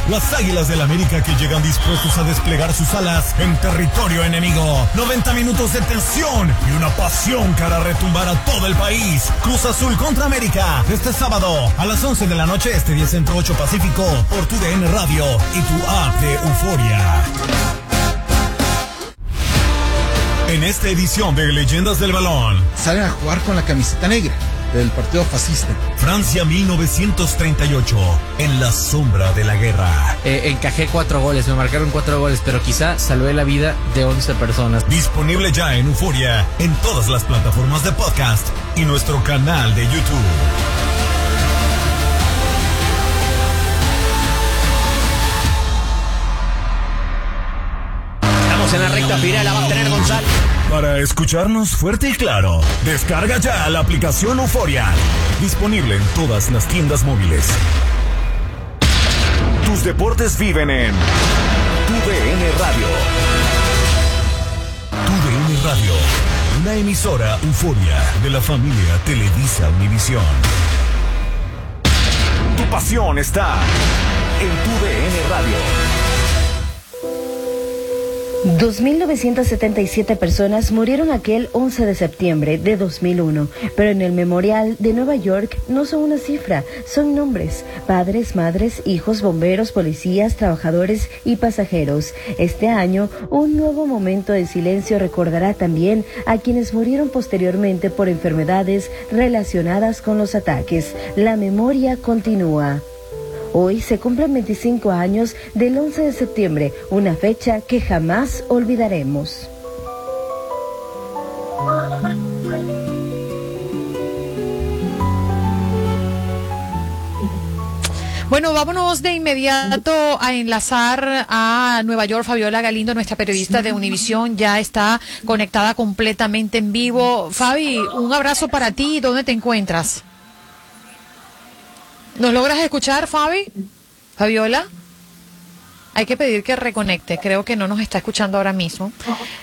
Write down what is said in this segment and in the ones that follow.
las Águilas del América que llegan dispuestos a desplegar sus alas en territorio enemigo. 90 minutos de tensión y una pasión que hará retumbar a todo el país. Cruz Azul contra América, este sábado a las 11 de la noche, este 10 Centro 8 Pacífico, por tu DN Radio y tu app de Euforia. En esta edición de Leyendas del Balón, salen a jugar con la camiseta negra del partido fascista. Francia 1938, en la sombra de la guerra. Encajé 4 goles, me marcaron 4 goles, pero quizá salvé la vida de 11 personas. Disponible ya en Euforia, en todas las plataformas de podcast y nuestro canal de YouTube. En la recta final la va a tener González. Para escucharnos fuerte y claro, descarga ya la aplicación Euforia. Disponible en todas las tiendas móviles. Tus deportes viven en tu DN Radio. Tu DN Radio, una emisora Euforia de la familia Televisa Univisión. Tu pasión está en tu DN Radio. 2.977 personas murieron aquel 11 de septiembre de 2001, pero en el memorial de Nueva York no son una cifra, son nombres: padres, madres, hijos, bomberos, policías, trabajadores y pasajeros. Este año, un nuevo momento de silencio recordará también a quienes murieron posteriormente por enfermedades relacionadas con los ataques. La memoria continúa. Hoy se cumplen 25 años del 11 de septiembre, una fecha que jamás olvidaremos. Bueno, vámonos de inmediato a enlazar a Nueva York. Fabiola Galindo, nuestra periodista de Univisión, ya está conectada completamente en vivo. Fabi, un abrazo para ti. ¿Dónde te encuentras? ¿Nos logras escuchar, Fabi? ¿Fabiola? Hay que pedir que reconecte. Creo que no nos está escuchando ahora mismo.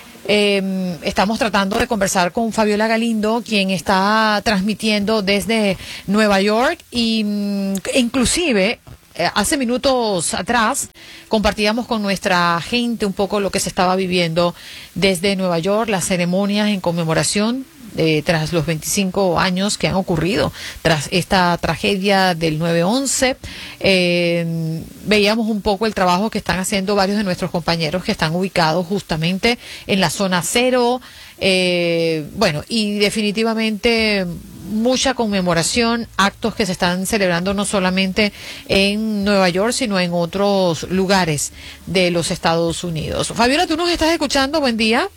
Estamos tratando de conversar con Fabiola Galindo, quien está transmitiendo desde Nueva York y inclusive hace minutos atrás compartíamos con nuestra gente un poco lo que se estaba viviendo desde Nueva York, las ceremonias en conmemoración tras los 25 años que han ocurrido tras esta tragedia del 9/11. Veíamos un poco el trabajo que están haciendo varios de nuestros compañeros que están ubicados justamente en la zona cero. Bueno, y definitivamente mucha conmemoración, actos que se están celebrando no solamente en Nueva York, sino en otros lugares de los Estados Unidos. Fabiola, ¿tú nos estás escuchando? Buen día.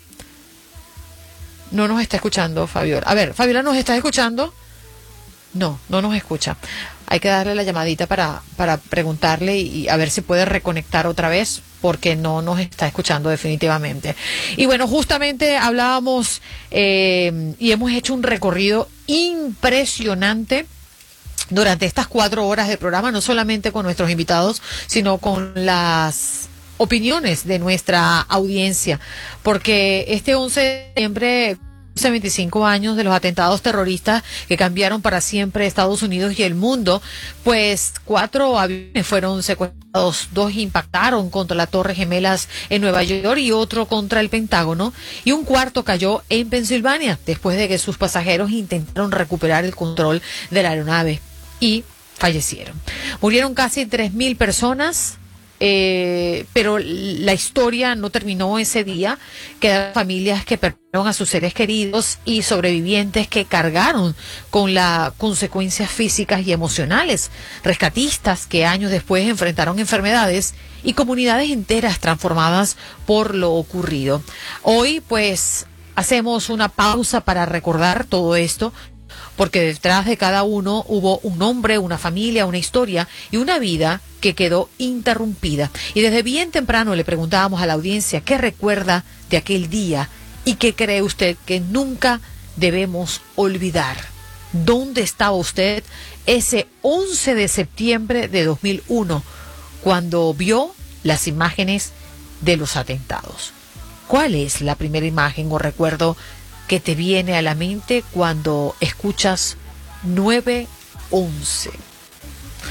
No nos está escuchando, Fabiola. A ver, Fabiola, ¿nos estás escuchando? No nos escucha. Hay que darle la llamadita para preguntarle y a ver si puede reconectar otra vez, porque no nos está escuchando definitivamente. Y bueno, justamente hablábamos y hemos hecho un recorrido impresionante durante estas 4 horas de programa, no solamente con nuestros invitados, sino con las opiniones de nuestra audiencia, porque este 11 de septiembre, hace 25 años de los atentados terroristas que cambiaron para siempre Estados Unidos y el mundo, pues 4 aviones fueron secuestrados, 2 impactaron contra las Torres Gemelas en Nueva York y otro contra el Pentágono, y un cuarto cayó en Pensilvania después de que sus pasajeros intentaron recuperar el control de la aeronave y fallecieron. Murieron casi 3.000 personas. Pero la historia no terminó ese día. Quedaron familias que perdieron a sus seres queridos y sobrevivientes que cargaron con las consecuencias físicas y emocionales, rescatistas que años después enfrentaron enfermedades y comunidades enteras transformadas por lo ocurrido. Hoy pues hacemos una pausa para recordar todo esto, porque detrás de cada uno hubo un nombre, una familia, una historia y una vida que quedó interrumpida. Y desde bien temprano le preguntábamos a la audiencia qué recuerda de aquel día y qué cree usted que nunca debemos olvidar. ¿Dónde estaba usted ese 11 de septiembre de 2001 cuando vio las imágenes de los atentados? ¿Cuál es la primera imagen o recuerdo que te viene a la mente cuando escuchas 9/11?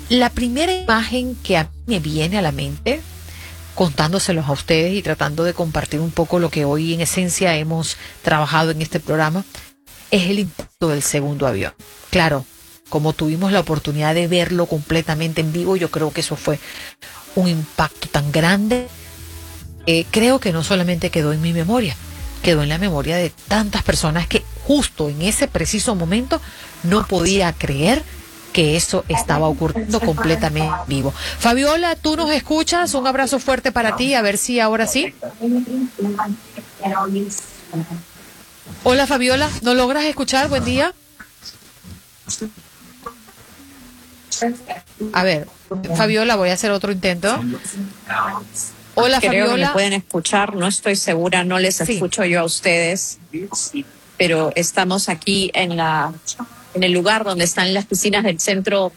La primera imagen que a mí me viene a la mente, contándoselos a ustedes y tratando de compartir un poco lo que hoy en esencia hemos trabajado en este programa, es el impacto del segundo avión. Claro, como tuvimos la oportunidad de verlo completamente en vivo, yo creo que eso fue un impacto tan grande. Creo que no solamente quedó en mi memoria, quedó en la memoria de tantas personas que justo en ese preciso momento no podía creer que eso estaba ocurriendo completamente en vivo. Fabiola, ¿tú nos escuchas? Un abrazo fuerte para ti, a ver si ahora sí. Hola Fabiola, ¿no logras escuchar? Buen día. A ver, Fabiola, voy a hacer otro intento. Hola Creo Fabiola. que me pueden escuchar, no estoy segura, no les escucho yo a ustedes, pero estamos aquí en el lugar donde están las piscinas del Centro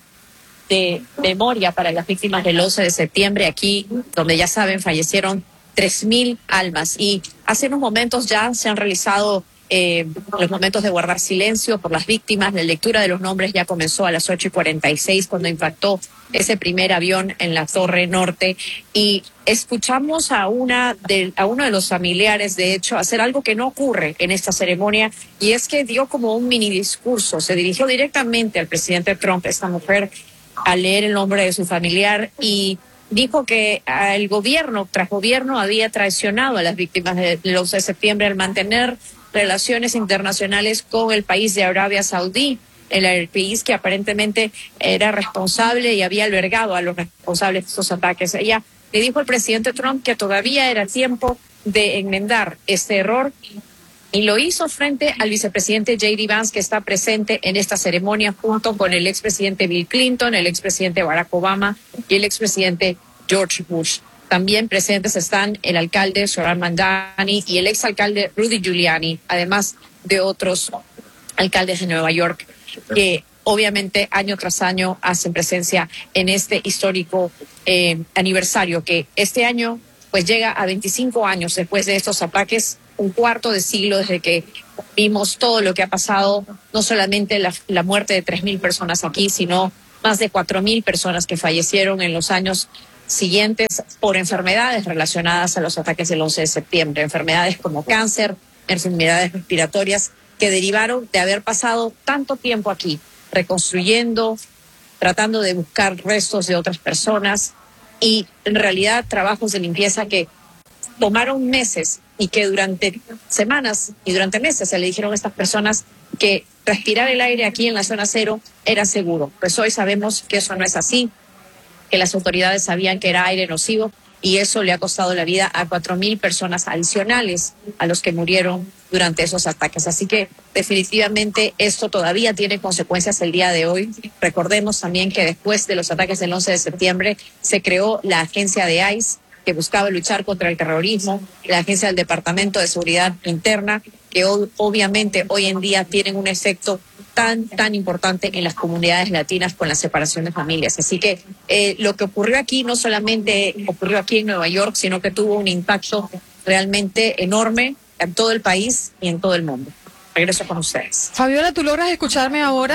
de Memoria para las Víctimas del 11 de septiembre, aquí donde ya saben fallecieron 3.000 almas y hace unos momentos ya se han realizado los momentos de guardar silencio por las víctimas. La lectura de los nombres ya comenzó a las 8:46 cuando impactó ese primer avión en la Torre Norte y escuchamos a uno de los familiares, de hecho, hacer algo que no ocurre en esta ceremonia y es que dio como un mini discurso, se dirigió directamente al presidente Trump, esta mujer, a leer el nombre de su familiar y dijo que el gobierno tras gobierno había traicionado a las víctimas del 11 de septiembre al mantener relaciones internacionales con el país de Arabia Saudí, el país que aparentemente era responsable y había albergado a los responsables de estos ataques. Ella le dijo al presidente Trump que todavía era tiempo de enmendar este error y lo hizo frente al vicepresidente J.D. Vance, que está presente en esta ceremonia junto con el expresidente Bill Clinton, el expresidente Barack Obama y el expresidente George Bush. También presentes están el alcalde Zohran Mamdani y el exalcalde Rudy Giuliani, además de otros alcaldes de Nueva York que obviamente año tras año hacen presencia en este histórico aniversario que este año pues llega a 25 años después de estos ataques, un cuarto de siglo desde que vimos todo lo que ha pasado, no solamente la muerte de 3.000 personas aquí, sino más de 4.000 personas que fallecieron en los años siguientes por enfermedades relacionadas a los ataques del 11 de septiembre, enfermedades como cáncer, enfermedades respiratorias que derivaron de haber pasado tanto tiempo aquí, reconstruyendo, tratando de buscar restos de otras personas y en realidad trabajos de limpieza que tomaron meses y que durante semanas y durante meses se le dijeron a estas personas que respirar el aire aquí en la zona cero era seguro. Pues hoy sabemos que eso no es así, que las autoridades sabían que era aire nocivo y eso le ha costado la vida a 4.000 personas adicionales a los que murieron durante esos ataques. Así que definitivamente esto todavía tiene consecuencias el día de hoy. Recordemos también que después de los ataques del 11 de septiembre se creó la agencia de ICE que buscaba luchar contra el terrorismo, la agencia del Departamento de Seguridad Interna, que obviamente hoy en día tienen un efecto tan importante en las comunidades latinas con la separación de familias. Así que lo que ocurrió aquí no solamente ocurrió aquí en Nueva York, sino que tuvo un impacto realmente enorme en todo el país y en todo el mundo. Regreso con ustedes. Fabiola, ¿tú logras escucharme ahora?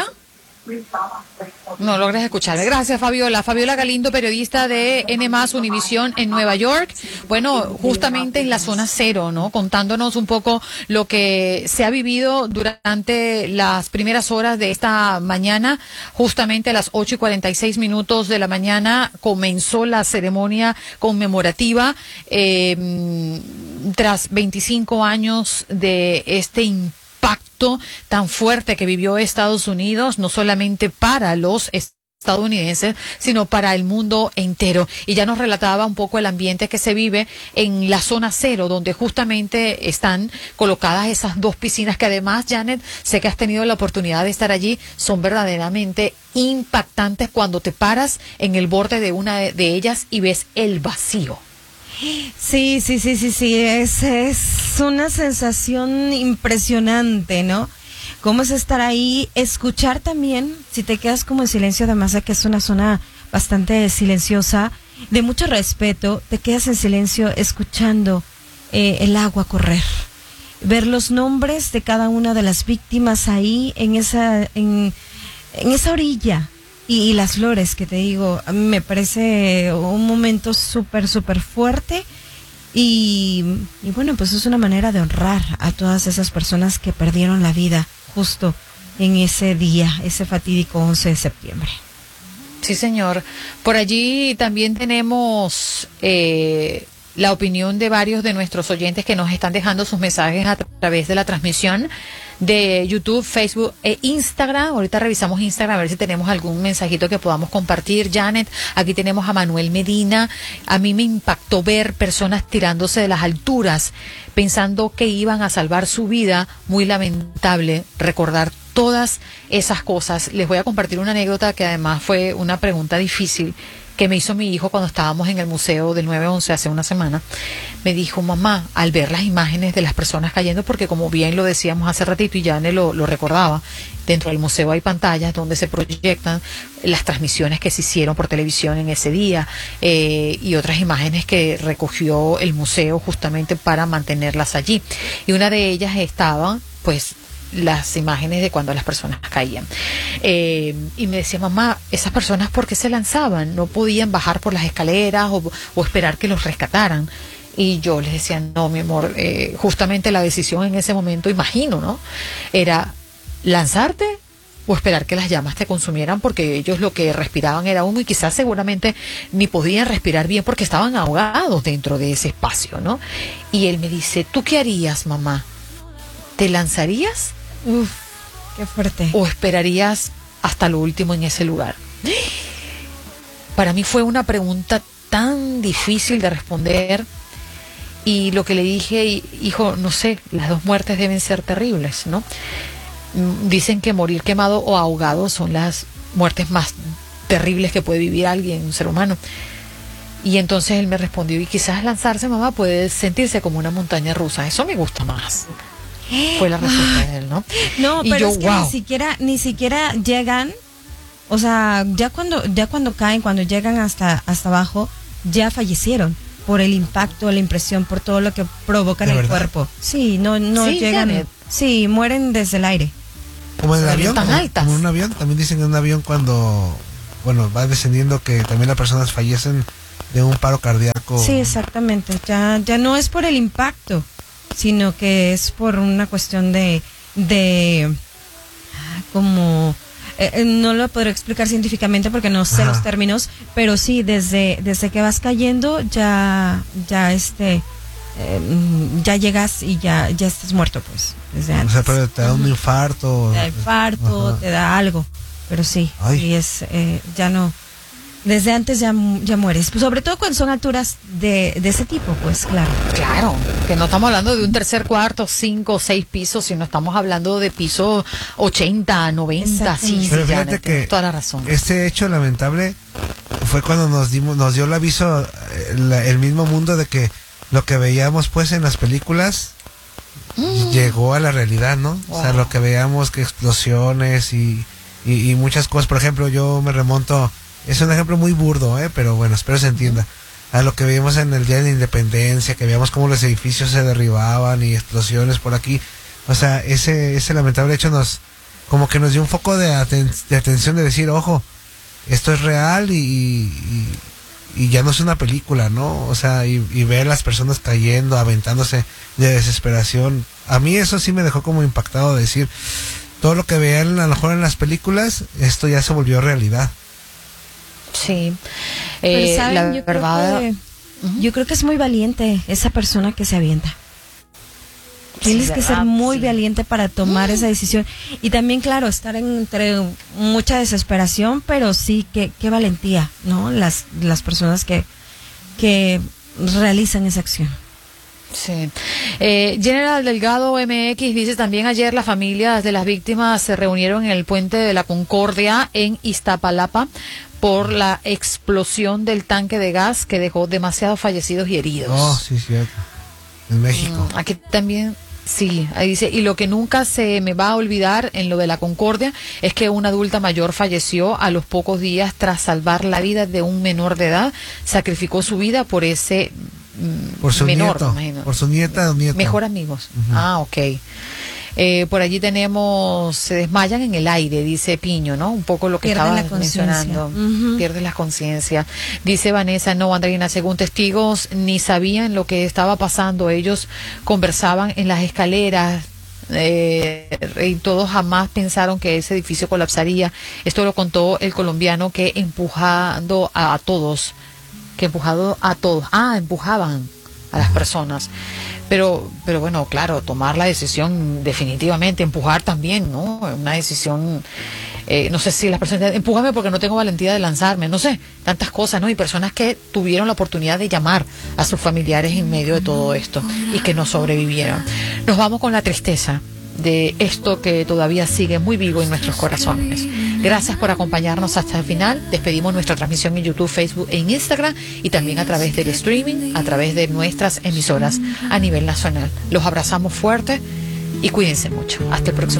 No logras escucharme. Gracias, Fabiola. Fabiola Galindo, periodista de N+ Univisión en Nueva York. Bueno, justamente en la zona cero, ¿no? Contándonos un poco lo que se ha vivido durante las primeras horas de esta mañana. Justamente a las 8:46 de la mañana comenzó la ceremonia conmemorativa tras 25 años de este impacto tan fuerte que vivió Estados Unidos, no solamente para los estadounidenses, sino para el mundo entero. Y ya nos relataba un poco el ambiente que se vive en la zona cero, donde justamente están colocadas esas dos piscinas que además, Janet, sé que has tenido la oportunidad de estar allí, son verdaderamente impactantes cuando te paras en el borde de una de ellas y ves el vacío. Sí, es una sensación impresionante, ¿no? Cómo es estar ahí, escuchar también, si te quedas como en silencio, además de que es una zona bastante silenciosa, de mucho respeto, te quedas en silencio escuchando el agua correr, ver los nombres de cada una de las víctimas ahí en esa orilla, y las flores, que te digo, a mí me parece un momento súper, súper fuerte. Y bueno, pues es una manera de honrar a todas esas personas que perdieron la vida justo en ese día, ese fatídico 11 de septiembre. Sí, señor. Por allí también tenemos la opinión de varios de nuestros oyentes que nos están dejando sus mensajes a través de la transmisión de YouTube, Facebook e Instagram. Ahorita revisamos Instagram a ver si tenemos algún mensajito que podamos compartir. Janet, aquí tenemos a Manuel Medina. A mí me impactó ver personas tirándose de las alturas pensando que iban a salvar su vida. Muy lamentable recordar todas esas cosas. Les voy a compartir una anécdota que además fue una pregunta difícil que me hizo mi hijo cuando estábamos en el museo del 9/11 hace una semana. Me dijo, mamá, al ver las imágenes de las personas cayendo, porque como bien lo decíamos hace ratito y Jane lo recordaba, dentro del museo hay pantallas donde se proyectan las transmisiones que se hicieron por televisión en ese día y otras imágenes que recogió el museo justamente para mantenerlas allí. Y una de ellas estaba, pues, las imágenes de cuando las personas caían. Y me decía, mamá, esas personas, ¿por qué se lanzaban? No podían bajar por las escaleras o esperar que los rescataran. Y yo les decía, no, mi amor, justamente la decisión en ese momento, imagino, ¿no? Era lanzarte o esperar que las llamas te consumieran, porque ellos lo que respiraban era humo y quizás seguramente ni podían respirar bien porque estaban ahogados dentro de ese espacio, ¿no? Y él me dice, ¿tú qué harías, mamá? ¿Te lanzarías? Uf, qué fuerte. ¿O esperarías hasta lo último en ese lugar? Para mí fue una pregunta tan difícil de responder, y lo que le dije, hijo, no sé, las dos muertes deben ser terribles, ¿no? Dicen que morir quemado o ahogado son las muertes más terribles que puede vivir alguien, un ser humano. Y entonces él me respondió, y quizás lanzarse, mamá, puede sentirse como una montaña rusa. Eso me gusta más. Fue la respuesta de él, ¿no? No, y pero yo, es que wow, ni siquiera llegan, o sea, ya cuando caen, cuando llegan hasta abajo, ya fallecieron por el impacto, la impresión, por todo lo que provoca en el cuerpo. Sí, no sí, llegan. Janet. Sí, mueren desde el aire. Como en el avión, tan altas. como en un avión, también dicen en un avión cuando, bueno, va descendiendo, que también las personas fallecen de un paro cardíaco. Sí, exactamente. Ya no es por el impacto, sino que es por una cuestión de como no lo podré explicar científicamente porque no sé los términos, pero sí, desde que vas cayendo ya llegas y ya estás muerto, pues, desde antes. O sea, pero te da un infarto. Te da infarto, te da algo, pero sí, y es ya no. Desde antes ya mueres, pues, sobre todo cuando son alturas de ese tipo, pues claro. Claro, que no estamos hablando de un tercer, cuarto, 5 o 6 pisos, sino estamos hablando de pisos 80, 90, sí, pero fíjate Janet, que toda la razón. Este hecho lamentable fue cuando nos dio el aviso el mismo mundo de que lo que veíamos pues en las películas llegó a la realidad, ¿no? Wow. O sea, lo que veíamos, que explosiones y muchas cosas. Por ejemplo, yo me remonto. Es un ejemplo muy burdo, pero bueno, espero se entienda. A lo que veíamos en el Día de la Independencia, que veíamos cómo los edificios se derribaban y explosiones por aquí. O sea, ese lamentable hecho nos dio un foco de atención, de decir, ojo, esto es real y ya no es una película, ¿no? O sea, y ver a las personas cayendo, aventándose de desesperación. A mí eso sí me dejó como impactado, de decir, todo lo que veían a lo mejor en las películas, esto ya se volvió realidad. Sí, pero ¿saben? la verdad, yo creo que es muy valiente esa persona que se avienta. Tienes que ser muy valiente para tomar esa decisión, y también, claro, estar entre mucha desesperación, pero sí qué valentía, ¿no? Las personas que realizan esa acción. Sí. General Delgado MX dice también: ayer las familias de las víctimas se reunieron en el puente de la Concordia en Iztapalapa por la explosión del tanque de gas que dejó demasiados fallecidos y heridos. Oh, sí, cierto. En México. Aquí también, sí, ahí dice, y lo que nunca se me va a olvidar en lo de la Concordia es que una adulta mayor falleció a los pocos días tras salvar la vida de un menor de edad. Sacrificó su vida por ese por su menor, nieto, imagino. Por su nieta o nieto. Mejor amigos. Ok. Por allí tenemos, se desmayan en el aire, dice Piño, ¿no? Un poco lo que Pierden estaba la conciencia. mencionando. Pierden la conciencia. Dice Vanessa, no, Andreina, según testigos, ni sabían lo que estaba pasando. Ellos conversaban en las escaleras. Y todos jamás pensaron que ese edificio colapsaría. Esto lo contó el colombiano que empujaban a las personas. Pero bueno, claro, tomar la decisión definitivamente, empujar también, ¿no? Una decisión, no sé si las personas, empújame porque no tengo valentía de lanzarme, no sé, tantas cosas, ¿no? Y personas que tuvieron la oportunidad de llamar a sus familiares en medio de todo esto y que no sobrevivieron. Nos vamos con la tristeza de esto que todavía sigue muy vivo en nuestros corazones. Gracias por acompañarnos hasta el final. Despedimos nuestra transmisión en YouTube, Facebook e Instagram y también a través del streaming, a través de nuestras emisoras a nivel nacional. Los abrazamos fuerte y cuídense mucho. Hasta el próximo.